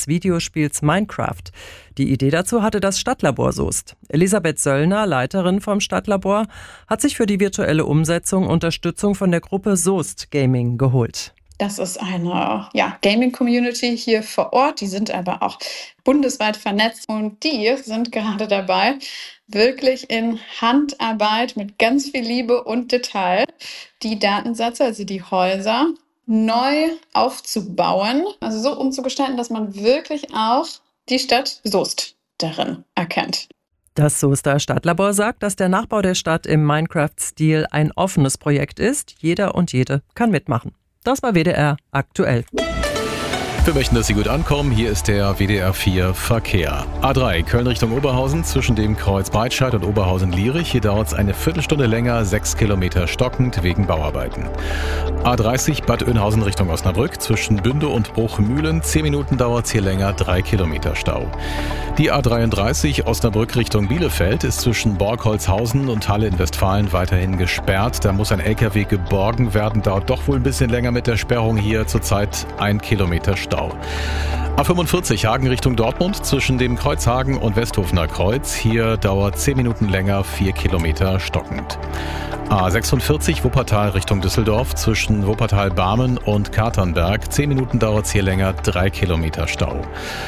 des Videospiels Minecraft. Die Idee dazu hatte das Stadtlabor Soest. Elisabeth Söllner, Leiterin vom Stadtlabor, hat sich für die virtuelle Umsetzung Unterstützung von der Gruppe Soest Gaming geholt. Das ist eine Gaming-Community hier vor Ort. Die sind aber auch bundesweit vernetzt und die sind gerade dabei, wirklich in Handarbeit mit ganz viel Liebe und Detail die Datensätze, also die Häuser, neu aufzubauen, also so umzugestalten, dass man wirklich auch die Stadt Soest darin erkennt. Das Soester Stadtlabor sagt, dass der Nachbau der Stadt im Minecraft-Stil ein offenes Projekt ist. Jeder und jede kann mitmachen. Das war WDR aktuell. Wir möchten, dass Sie gut ankommen. Hier ist der WDR 4 Verkehr. A3 Köln Richtung Oberhausen zwischen dem Kreuz Breitscheid und Oberhausen-Lierich. Hier dauert es eine Viertelstunde länger, 6 Kilometer stockend wegen Bauarbeiten. A30 Bad Oeynhausen Richtung Osnabrück zwischen Bünde und Bruchmühlen. 10 Minuten dauert es hier länger, 3 Kilometer Stau. Die A33 Osnabrück Richtung Bielefeld ist zwischen Borgholzhausen und Halle in Westfalen weiterhin gesperrt. Da muss ein LKW geborgen werden. Dauert doch wohl ein bisschen länger mit der Sperrung hier. Zurzeit 1 Kilometer Stau. A45 Hagen Richtung Dortmund zwischen dem Kreuzhagen und Westhofener Kreuz. Hier dauert 10 Minuten länger, 4 Kilometer stockend. A46 Wuppertal Richtung Düsseldorf zwischen Wuppertal-Barmen und Katernberg. 10 Minuten dauert es hier länger, 3 Kilometer Stau.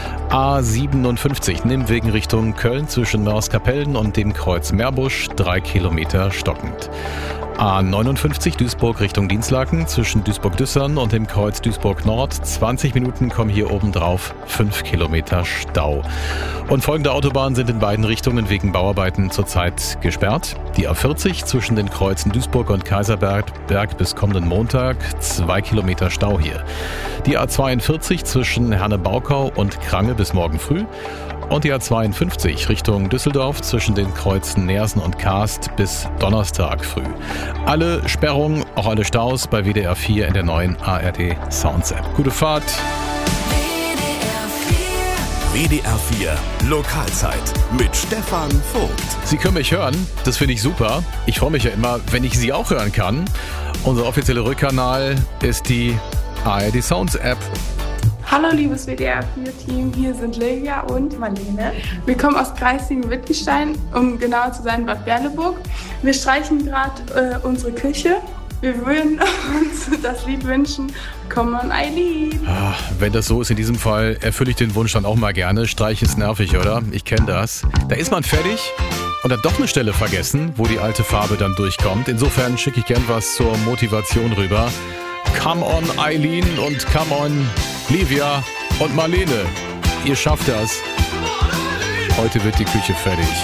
A57 Nimwegen Richtung Köln zwischen Mörskapellen und dem Kreuz Meerbusch. 3 Kilometer stockend. A59 Duisburg Richtung Dinslaken zwischen Duisburg-Düssern und dem Kreuz Duisburg-Nord. 20 Minuten kommen hier obendrauf, 5 Kilometer Stau. Und folgende Autobahnen sind in beiden Richtungen wegen Bauarbeiten zurzeit gesperrt. Die A40 zwischen den Kreuzen Duisburg und Kaiserberg bis kommenden Montag, 2 Kilometer Stau hier. Die A42 zwischen Herne-Baukau und Krange bis morgen früh. Und die A52 Richtung Düsseldorf zwischen den Kreuzen Neersen und Kaast bis Donnerstag früh. Alle Sperrungen, auch alle Staus bei WDR 4 in der neuen ARD Sounds App. Gute Fahrt! WDR 4 Lokalzeit mit Stefan Vogt. Sie können mich hören, das finde ich super. Ich freue mich ja immer, wenn ich Sie auch hören kann. Unser offizieller Rückkanal ist die ARD Sounds App. Hallo liebes WDR 4-Team, hier sind Livia und Marlene. Wir kommen aus Greifswegen-Wittgenstein, um genauer zu sein Bad Berleburg. Wir streichen gerade unsere Küche. Wir würden uns das Lied wünschen, Come on Eileen. Wenn das so ist in diesem Fall, erfülle ich den Wunsch dann auch mal gerne. Streich ist nervig, oder? Ich kenne das. Da ist man fertig und hat doch eine Stelle vergessen, wo die alte Farbe dann durchkommt. Insofern schicke ich gern was zur Motivation rüber. Come on Eileen und come on Livia und Marlene. Ihr schafft das. Heute wird die Küche fertig.